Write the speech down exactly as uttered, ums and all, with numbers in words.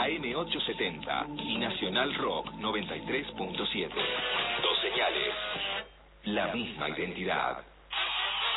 A M ochocientos setenta y Nacional Rock noventa y tres punto siete. Dos señales, la misma identidad.